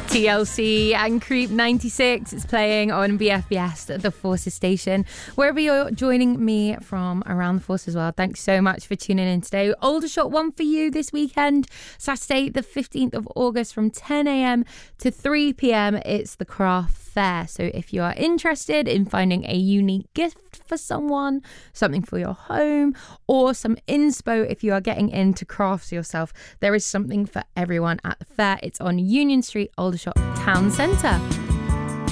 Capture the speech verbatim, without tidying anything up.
T L C and Creep ninety-six. It's playing on B F B S, the Forces station. Wherever you're joining me from around the Force as well, thanks so much for tuning in today. Aldershot one for you this weekend, Saturday the fifteenth of August from ten a.m. to three p.m. It's the Craft Fair. So if you are interested in finding a unique gift for someone, something for your home, or some inspo if you are getting into crafts yourself, there is something for everyone at the fair. It's on Union Street, Aldershot Town Centre.